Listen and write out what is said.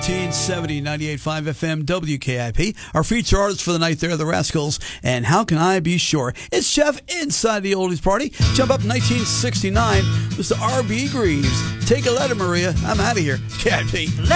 1370, 98.5 FM, WKIP. Our feature artists for the night there, the Rascals. And How Can I Be Sure? It's Jeff inside the Oldies Party. Jump up 1969, Mr. R.B. Greaves. Take a letter, Maria. I'm out of here. KIP.